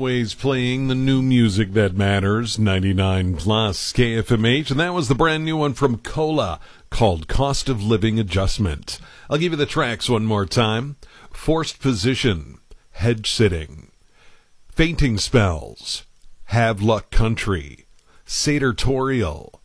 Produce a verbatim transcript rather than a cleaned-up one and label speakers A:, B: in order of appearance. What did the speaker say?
A: always playing the new music that matters, ninety-nine plus K F M H, and that was the brand new one from Cola called Cost of Living Adjustment. I'll give you the tracks one more time. Forced Position, Hedge Sitting, Fainting Spells, Have Luck Country, Saturtorial,